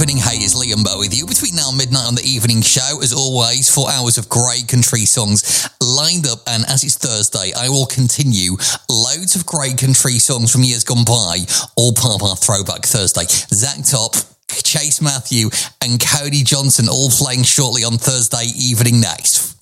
evening. Hey, it's Liam Bow with you between now and midnight on the evening show. As always, 4 hours of great country songs lined up, and as it's Thursday, I will continue loads of great country songs from years gone by, all part of our Throwback Thursday. Zach Top, Chase Matthew and Cody Johnson all playing shortly on Thursday evening next.